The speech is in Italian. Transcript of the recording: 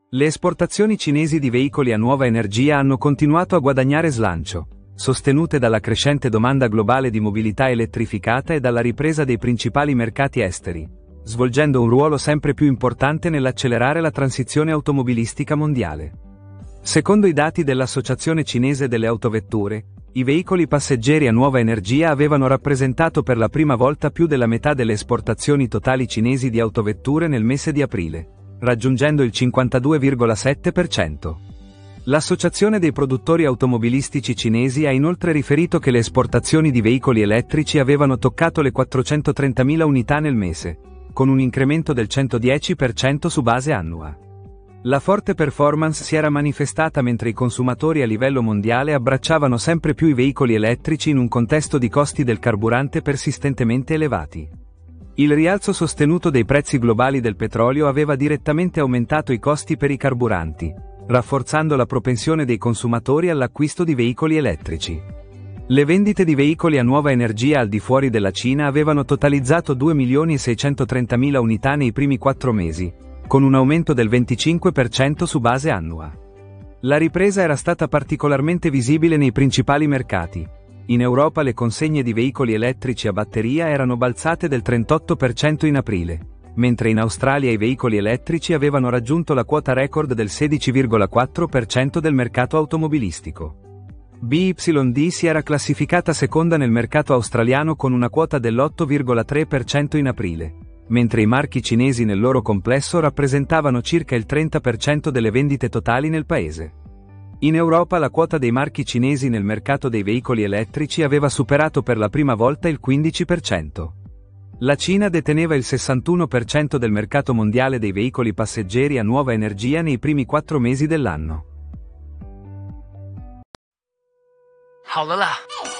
Le esportazioni cinesi di veicoli a nuova energia hanno continuato a guadagnare slancio, sostenute dalla crescente domanda globale di mobilità elettrificata e dalla ripresa dei principali mercati esteri, svolgendo un ruolo sempre più importante nell'accelerare la transizione automobilistica mondiale. Secondo i dati dell'Associazione Cinese delle Autovetture, i veicoli passeggeri a nuova energia avevano rappresentato per la prima volta più della metà delle esportazioni totali cinesi di autovetture nel mese di aprile, raggiungendo il 52,7%. L'Associazione dei produttori automobilistici cinesi ha inoltre riferito che le esportazioni di veicoli elettrici avevano toccato le 430.000 unità nel mese, con un incremento del 110% su base annua. La forte performance si era manifestata mentre i consumatori a livello mondiale abbracciavano sempre più i veicoli elettrici in un contesto di costi del carburante persistentemente elevati. Il rialzo sostenuto dei prezzi globali del petrolio aveva direttamente aumentato i costi per i carburanti, rafforzando la propensione dei consumatori all'acquisto di veicoli elettrici. Le vendite di veicoli a nuova energia al di fuori della Cina avevano totalizzato 2.630.000 unità nei primi 4 mesi, con un aumento del 25% su base annua. La ripresa era stata particolarmente visibile nei principali mercati. In Europa le consegne di veicoli elettrici a batteria erano balzate del 38% in aprile, mentre in Australia i veicoli elettrici avevano raggiunto la quota record del 16,4% del mercato automobilistico. BYD si era classificata seconda nel mercato australiano con una quota dell'8,3% in aprile, mentre i marchi cinesi nel loro complesso rappresentavano circa il 30% delle vendite totali nel paese. In Europa la quota dei marchi cinesi nel mercato dei veicoli elettrici aveva superato per la prima volta il 15%. La Cina deteneva il 61% del mercato mondiale dei veicoli passeggeri a nuova energia nei primi 4 mesi dell'anno. 好了啦，